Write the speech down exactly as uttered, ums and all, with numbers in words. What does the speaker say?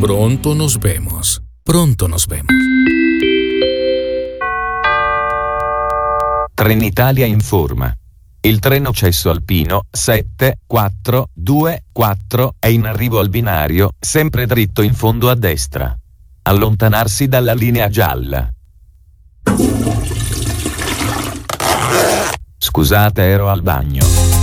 Pronto nos vemos. Pronto nos vemos. Trenitalia informa. Il treno Cesso Alpino sette quattro due quattro è in arrivo al binario, sempre dritto in fondo a destra. Allontanarsi dalla linea gialla. Scusate, ero al bagno.